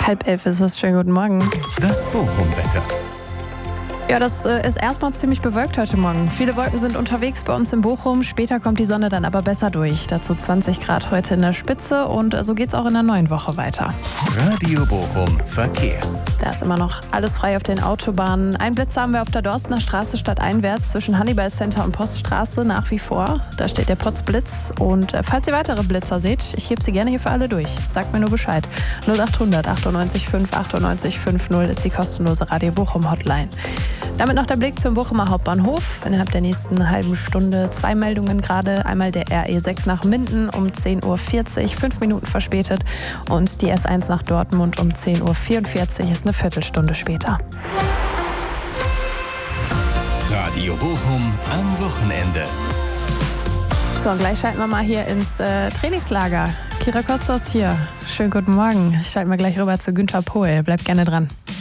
10:30 ist es. Schönen guten Morgen. Das Bochum-Wetter. Ja, das ist erstmal ziemlich bewölkt heute Morgen. Viele Wolken sind unterwegs bei uns in Bochum. Später kommt die Sonne dann aber besser durch. Dazu 20 Grad heute in der Spitze und so geht's auch in der neuen Woche weiter. Radio Bochum Verkehr. Da ist immer noch alles frei auf den Autobahnen. Ein Blitzer haben wir auf der Dorstener Straße stadteinwärts zwischen Hannibal Center und Poststraße nach wie vor. Da steht der Potzblitz. Und falls ihr weitere Blitzer seht, ich gebe sie gerne hier für alle durch. Sagt mir nur Bescheid. 0800 98 5 98 50 ist die kostenlose Radio Bochum Hotline. Damit noch der Blick zum Bochumer Hauptbahnhof. Innerhalb der nächsten halben Stunde 2 Meldungen gerade. Einmal der RE6 nach Minden um 10:40 Uhr, 5 Minuten verspätet. Und die S1 nach Dortmund um 10:44 Uhr ist eine Viertelstunde später. Radio Bochum am Wochenende. So, gleich schalten wir mal hier ins Trainingslager. Kira Kostos hier. Schönen guten Morgen. Ich schalte mal gleich rüber zu Günther Pohl. Bleibt gerne dran.